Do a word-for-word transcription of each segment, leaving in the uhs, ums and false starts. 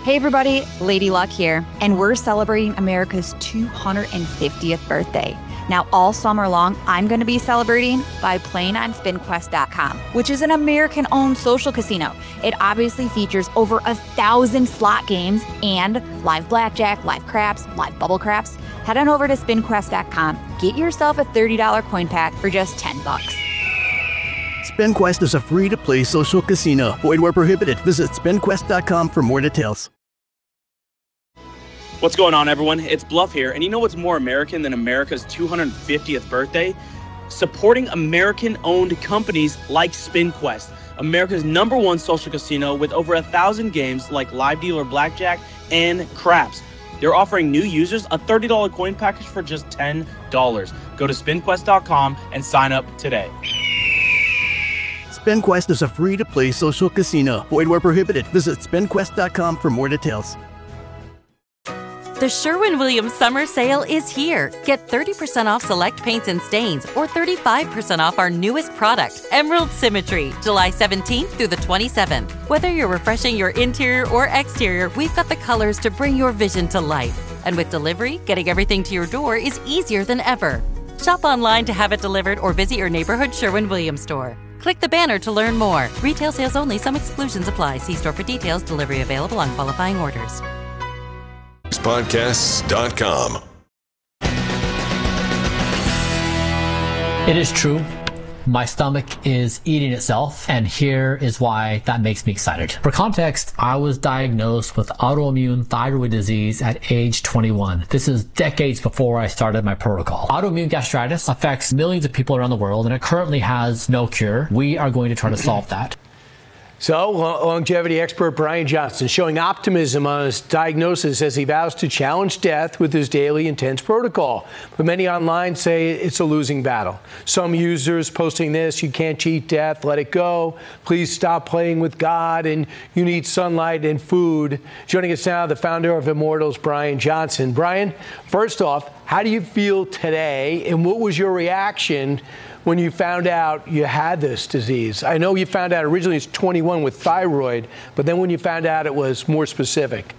Hey everybody, Lady Luck here, and we're celebrating America's two hundred fiftieth birthday. Now, all summer long, I'm going to be celebrating by playing on spin quest dot com, which is an American-owned social casino. It obviously features over a thousand slot games and live blackjack, live craps, live bubble craps. Head on over to spin quest dot com, get yourself a thirty dollars coin pack for just ten bucks. SpinQuest is a free-to-play social casino. Void where prohibited. Visit spin quest dot com for more details. What's going on, everyone? It's Bluff here, and you know what's more American than America's two hundred fiftieth birthday? Supporting American-owned companies like SpinQuest, America's number one social casino with over a thousand games like live dealer blackjack and craps. They're offering new users a thirty dollars coin package for just ten dollars. Go to spin quest dot com and sign up today. SpinQuest is a free-to-play social casino. Void where prohibited. Visit spin quest dot com for more details. The Sherwin-Williams Summer Sale is here. Get thirty percent off select paints and stains or thirty-five percent off our newest product, Emerald Symmetry, July seventeenth through the twenty-seventh. Whether you're refreshing your interior or exterior, we've got the colors to bring your vision to life. And with delivery, getting everything to your door is easier than ever. Shop online to have it delivered or visit your neighborhood Sherwin-Williams store. Click the banner to learn more. Retail sales only. Some exclusions apply. See store for details. Delivery available on qualifying orders. podcasts dot com. It is true. My stomach is eating itself, and here is why that makes me excited. For context, I was diagnosed with autoimmune thyroid disease at age twenty-one. This is decades before I started my protocol. Autoimmune gastritis affects millions of people around the world, and it currently has no cure. We are going to try to solve that. So, longevity expert Brian Johnson showing optimism on his diagnosis as he vows to challenge death with his daily intense protocol. But many online say it's a losing battle. Some users posting this: you can't cheat death, let it go. Please stop playing with God, and you need sunlight and food. Joining us now, the founder of Immortals, Brian Johnson. Brian, first off, how do you feel today, and what was your reaction when you found out you had this disease? I know you found out originally it's twenty-one with thyroid, but then when you found out it was more specific.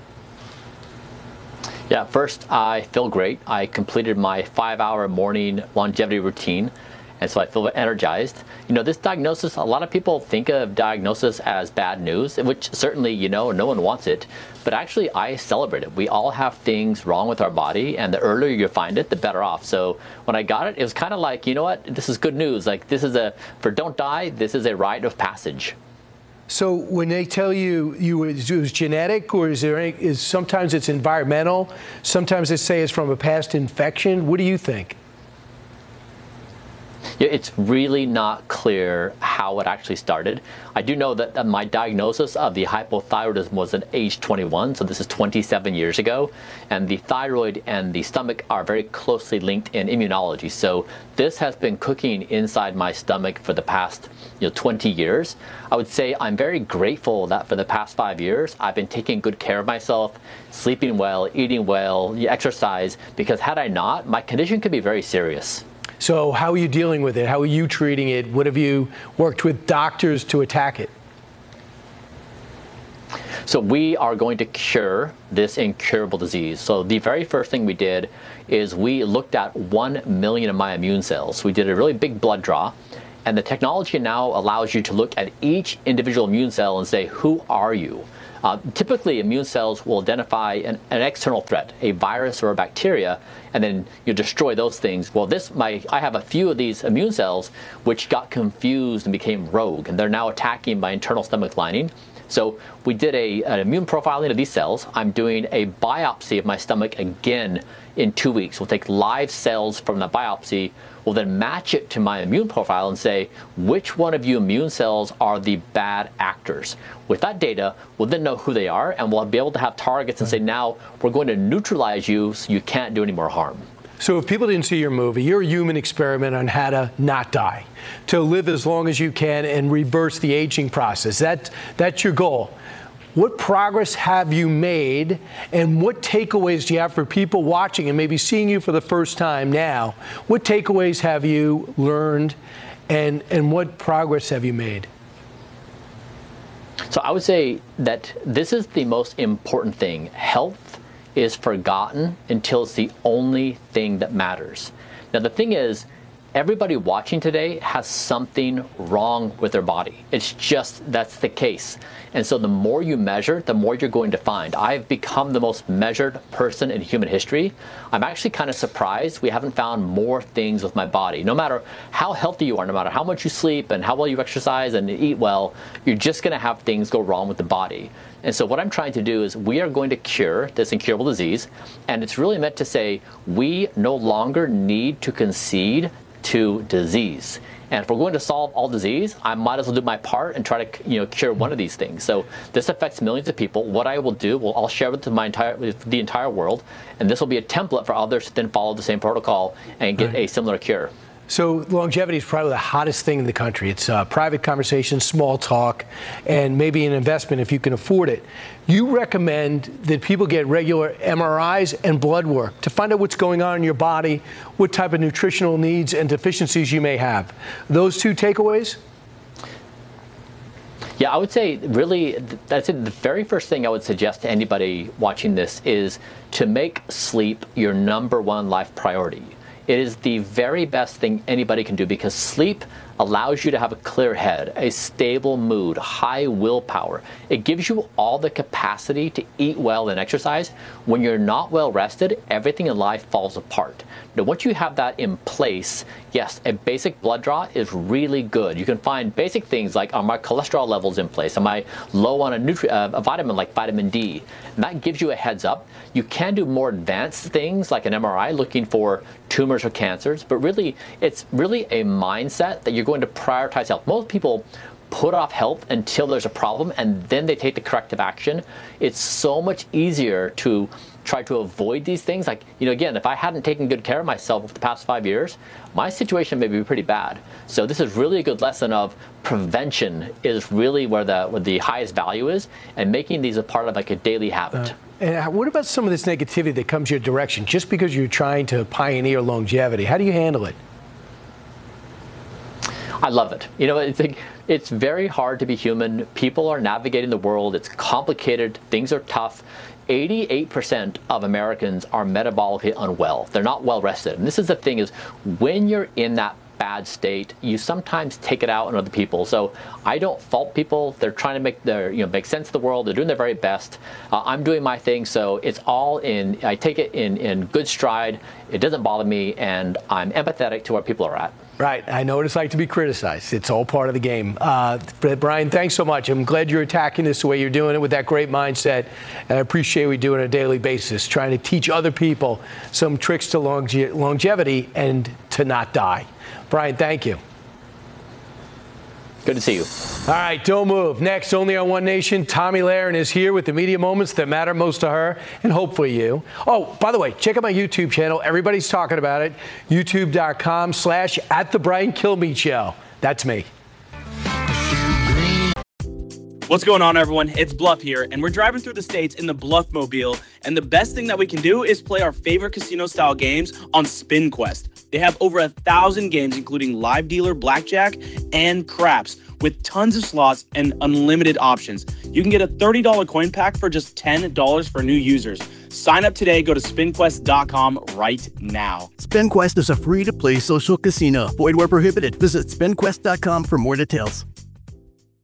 Yeah, first, I feel great. I completed my five-hour morning longevity routine, and so I feel energized. You know, this diagnosis, a lot of people think of diagnosis as bad news, which certainly, you know, no one wants it. But actually, I celebrate it. We all have things wrong with our body, and the earlier you find it, the better off. So when I got it, it was kind of like, you know what, this is good news. Like, this is a, for don't die, this is a rite of passage. So when they tell you you it was genetic, or is there any, is sometimes it's environmental, sometimes they say it's from a past infection, what do you think? Yeah, it's really not clear how it actually started. I do know that, that my diagnosis of the hypothyroidism was at age twenty-one, so this is twenty-seven years ago, and the thyroid and the stomach are very closely linked in immunology. So this has been cooking inside my stomach for the past you know, twenty years. I would say I'm very grateful that for the past five years, I've been taking good care of myself, sleeping well, eating well, exercise, because had I not, my condition could be very serious. So how are you dealing with it? How are you treating it? What have you worked with doctors to attack it? So we are going to cure this incurable disease. So the very first thing we did is we looked at one million of my immune cells. We did a really big blood draw, and the technology now allows you to look at each individual immune cell and say, who are you? Uh, typically, immune cells will identify an, an external threat, a virus or a bacteria, and then you destroy those things. Well, this, my, I have a few of these immune cells which got confused and became rogue, and they're now attacking my internal stomach lining. So we did a, an immune profiling of these cells. I'm doing a biopsy of my stomach again in two weeks. We'll take live cells from the biopsy. We'll then match it to my immune profile and say, which one of you immune cells are the bad actors? With that data, we'll then know who they are, and we'll be able to have targets and say, now we're going to neutralize you so you can't do any more harm. So if people didn't see your movie, you're a human experiment on how to not die, to live as long as you can and reverse the aging process. That, that's your goal. What progress have you made, and what takeaways do you have for people watching and maybe seeing you for the first time now? What takeaways have you learned, and, and what progress have you made? So I would say that this is the most important thing. Health is forgotten until it's the only thing that matters. Now the thing is, everybody watching today has something wrong with their body. It's just, that's the case. And so the more you measure, the more you're going to find. I've become the most measured person in human history. I'm actually kind of surprised we haven't found more things with my body. No matter how healthy you are, no matter how much you sleep and how well you exercise and eat well, you're just gonna have things go wrong with the body. And so what I'm trying to do is we are going to cure this incurable disease. And it's really meant to say we no longer need to concede to disease. And if we're going to solve all disease, I might as well do my part and try to, you know, cure one of these things. So this affects millions of people. What I will do, well, I'll share with my entire, with the entire world, and this will be a template for others to then follow the same protocol and get right. a similar cure. So longevity is probably the hottest thing in the country. It's uh, private conversation, small talk, and maybe an investment if you can afford it. You recommend that people get regular M R Is and blood work to find out what's going on in your body, what type of nutritional needs and deficiencies you may have. Those two takeaways? Yeah, I would say really that's it. The very first thing I would suggest to anybody watching this is to make sleep your number one life priority. It is the very best thing anybody can do because sleep allows you to have a clear head, a stable mood, high willpower. It gives you all the capacity to eat well and exercise. When you're not well rested, everything in life falls apart. Now, once you have that in place, yes, a basic blood draw is really good. You can find basic things like, are my cholesterol levels in place? Am I low on a, nutri uh, a vitamin like vitamin D? And that gives you a heads up. You can do more advanced things like an M R I looking for tumors or cancers, but really, it's really a mindset that you're going to prioritize health. Most people put off health until there's a problem and then they take the corrective action. It's so much easier to try to avoid these things. Like, you know, again, if I hadn't taken good care of myself over the past five years, my situation may be pretty bad. So this is really a good lesson of prevention is really where the, where the highest value is, and making these a part of like a daily habit. Uh, and what about some of this negativity that comes your direction just because you're trying to pioneer longevity? How do you handle it? I love it. You know, it's, like, it's very hard to be human. People are navigating the world. It's complicated. Things are tough. eighty-eight percent of Americans are metabolically unwell. They're not well rested. And this is the thing is, when you're in that bad state, you sometimes take it out on other people. So I don't fault people. They're trying to make their, you know, make sense of the world. They're doing their very best. Uh, I'm doing my thing. So it's all in, I take it in, in good stride. It doesn't bother me. And I'm empathetic to where people are at. Right. I know what it's like to be criticized. It's all part of the game. Uh, Brian, thanks so much. I'm glad you're attacking this the way you're doing it with that great mindset. And I appreciate we do it on a daily basis, trying to teach other people some tricks to longe longevity and to not die. Brian, thank you. Good to see you. All right, don't move. Next, only on One Nation, Tomi Lahren is here with the media moments that matter most to her and hopefully you. Oh, by the way, check out my YouTube channel. Everybody's talking about it. YouTube.com slash at the Brian Kilmeade Show. That's me. What's going on, everyone? It's Bluff here, and we're driving through the states in the Bluffmobile, and the best thing that we can do is play our favorite casino-style games on SpinQuest. They have over a thousand games, including live dealer blackjack and craps, with tons of slots and unlimited options. You can get a thirty dollar coin pack for just ten dollars for new users. Sign up today. Go to spin quest dot com right now. SpinQuest is a free-to-play social casino. Void where prohibited. Visit spin quest dot com for more details.